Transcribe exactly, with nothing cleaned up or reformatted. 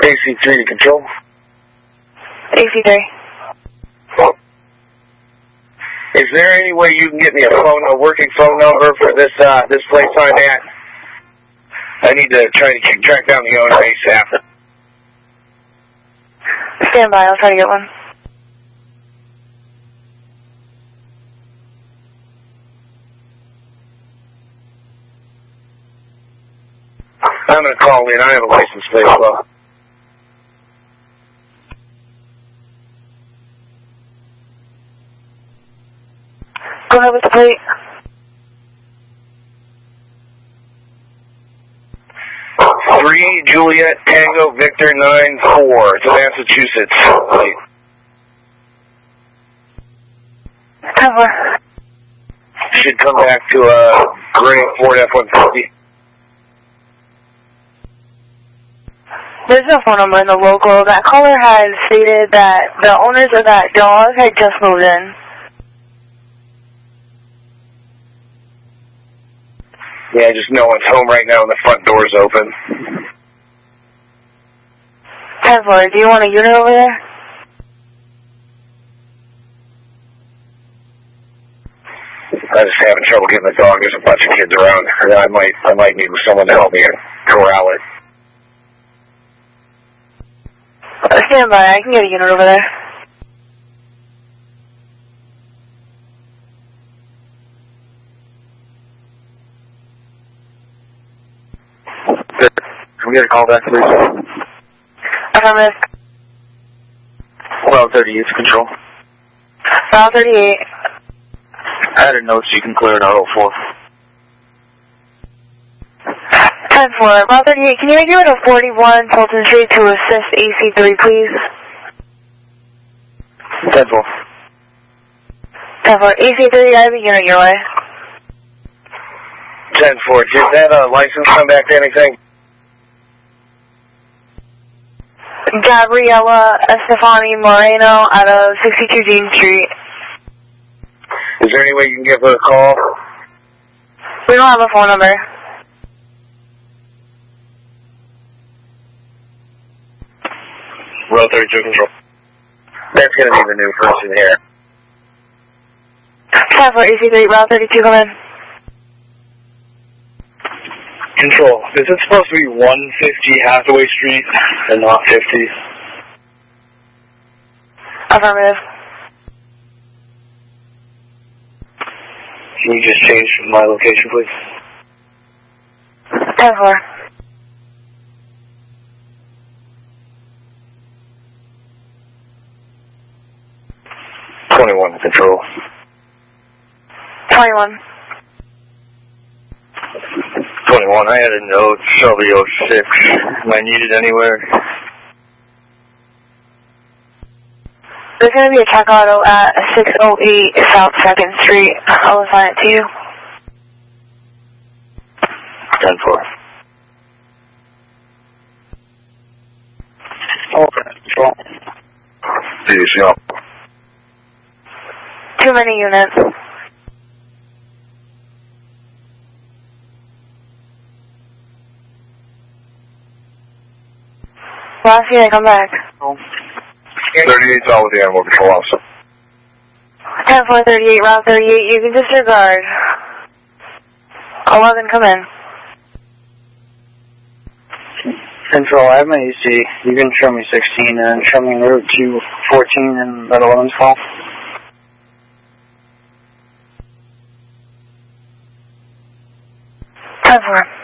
A C three to control. A C three. Is there any way you can get me a phone, a working phone number for this uh, this place I'm at? I need to try to track down the owner ASAP. Stand by, I'll try to get one. I'm going to call in. I have a license plate as well. Go ahead with the plate. Three Juliet Tango Victor nine four to Massachusetts. Cover. Should come back to a gray Ford F one fifty. There's no phone number in the local. That caller has stated that the owners of that dog had just moved in. Yeah, just no one's home right now and the front door's open. ten four, do you want a unit over there? I'm just having trouble getting the dog. There's a bunch of kids around. I might, I might need someone to help me corral it. Uh, stand by, I can get a unit over there. Can we get a call back, please? Affirmative. Route thirty-eight to control. Route thirty-eight. I had a note so you can clear it out oh four. ten four, Route thirty-eight, can you make it to forty-one Fulton Street to assist A C three, please? ten four. ten four, A C three, I have a unit your way. ten four, did that uh, license come back to anything? Gabriela Estefani Moreno out of sixty-two Dean Street. Is there any way you can give her a call? We don't have a phone number. Route thirty-two control. That's going to be the new person here. ten four, A C three, Route thirty-two, come in. Control, is it supposed to be one fifty Hathaway Street and not fifty? Affirmative. Can you just change my location, please? ten four. twenty-one, control. twenty-one. twenty-one, I had a note, Shelby oh six. Am I needed anywhere? There's going to be a check auto at six oh eight South second Street. I'll assign it to you. ten four. Okay, control. Please, y'all. Too many units. Last unit, come back. thirty-eight's all with the animal control officer. ten four thirty-eight, Route thirty-eight, you can disregard. eleven, come in. Control, I have my A C. You can show me sixteen and show me route to fourteen and that eleven's call. ten four.